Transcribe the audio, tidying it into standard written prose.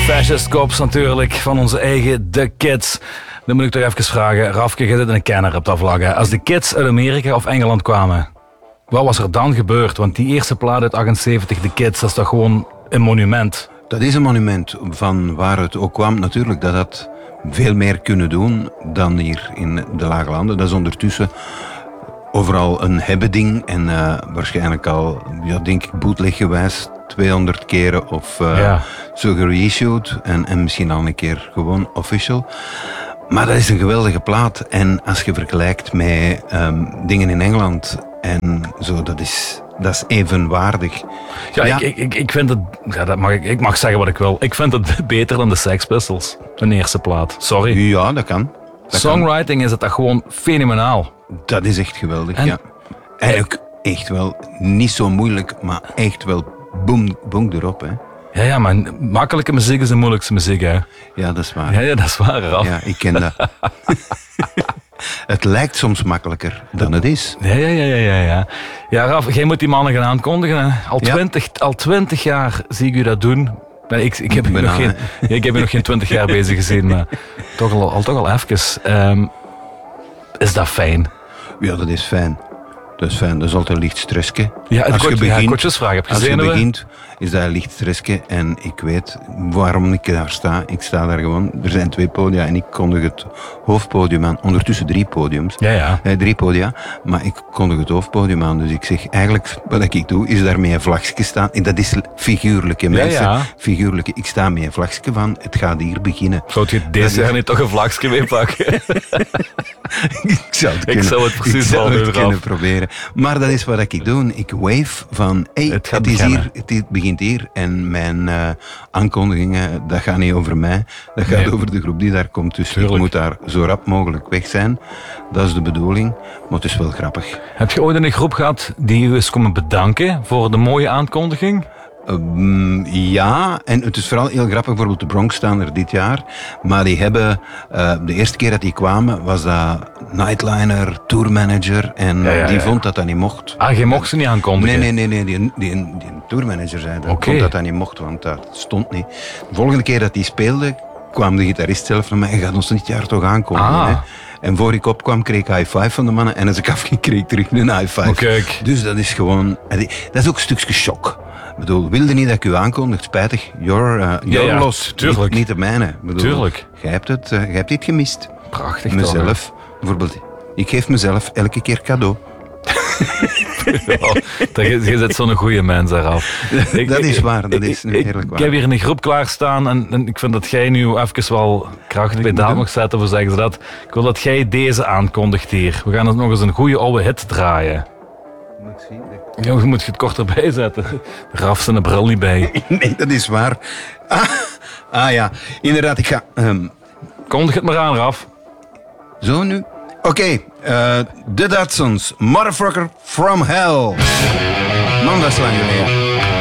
Fascist Cops natuurlijk, van onze eigen The Kids. Dan moet ik toch even vragen, Rafke, je zit in een kenner op dat vlak. Als de Kids uit Amerika of Engeland kwamen, wat was er dan gebeurd? Want die eerste plaat uit 78, The Kids, dat is toch gewoon een monument? Dat is een monument van waar het ook kwam. Natuurlijk, dat had veel meer kunnen doen dan hier in de Lage Landen. Dat is ondertussen overal een hebben-ding en waarschijnlijk al, denk ik, bootleggewijs 200 keren of zo gereissued en misschien al een keer gewoon official. Maar dat is een geweldige plaat en als je vergelijkt met dingen in Engeland en zo, dat is evenwaardig. Ja. Ik vind het, ik mag zeggen wat ik wil, ik vind het beter dan de Sex Pistols, hun eerste plaat. Sorry. Ja, dat kan. Songwriting is het toch gewoon fenomenaal. Dat is echt geweldig, ja. En ook echt wel niet zo moeilijk, maar echt wel boom erop, hè. Ja, maar makkelijke muziek is de moeilijkste muziek, hè. Ja, dat is waar. Ja, dat is waar, Raf. Ja, ik ken dat. Het lijkt soms makkelijker dan het is. Ja. Ja, Raf, jij moet die mannen gaan aankondigen, hè. Al 20 jaar zie ik u dat doen. Nee, ik heb je nog geen 20 jaar bezig gezien, maar toch al even. Is dat fijn? Ja, dat is fijn. Dat is fijn. Dat is altijd een licht stressje. Ja, coachesvraag. Heb je als je begint, is dat een licht stressje. En ik weet waarom ik daar sta. Ik sta daar gewoon. Er zijn 2 podia en ik kondig het hoofdpodium aan. Ondertussen 3 podiums. Ja. 3 podia. Maar ik kondig het hoofdpodium aan. Dus ik zeg eigenlijk, wat ik doe, is daarmee een vlagje staan. En dat is figuurlijke mensen. Ja. Figuurlijke. Ik sta met een vlagje van, het gaat hier beginnen. Zou je deze jaar niet toch een vlagje mee pakken? Ik zou het precies kunnen proberen. Maar dat is wat ik doe. Ik wave van, het begint hier. En mijn aankondigingen, dat gaat niet over mij. Dat gaat over de groep die daar komt. Dus ik moet daar zo rap mogelijk weg zijn. Dat is de bedoeling. Maar het is wel grappig. Heb je ooit een groep gehad die u is komen bedanken voor de mooie aankondiging? Ja, en het is vooral heel grappig, bijvoorbeeld de Bronx staan er dit jaar, maar die hebben, de eerste keer dat die kwamen, was dat nightliner, tourmanager, en die vond dat niet mocht. Ah, je mocht ze niet aankondigen? Nee, die tourmanager zei dat, vond dat niet mocht, want dat stond niet. De volgende keer dat die speelde, kwam de gitarist zelf naar mij, je gaat ons dit jaar toch aankondigen, hè? En voor ik opkwam, kreeg ik high five van de mannen, en als ik afging, kreeg ik terug een high five. Kijk. Dus dat is gewoon, dat is ook een stukje shock. Ik bedoel, wilde niet dat ik u aankondigt, spijtig. Your loss, tuurlijk. Niet de mijne. Ik bedoel, tuurlijk. Jij hebt dit gemist. Prachtig. Mezelf, bijvoorbeeld, ik geef mezelf elke keer cadeau. Je zet zo'n goede mens eraf. Dat is waar, dat is heerlijk waar. Ik heb hier een groep klaarstaan en ik vind dat jij nu even wel krachtig bij taal mag zetten, voor zeggen ze dat. Ik wil dat jij deze aankondigt hier. We gaan nog eens een goede oude hit draaien. Ja, je moet het kort erbij zetten. Raf zijn bril niet bij. Nee, dat is waar. Ja, inderdaad, ik ga... Kondig het maar aan, Raf. Zo nu? Oké, The Datsuns, Motherfucker from Hell. Man, dat is lang geleden.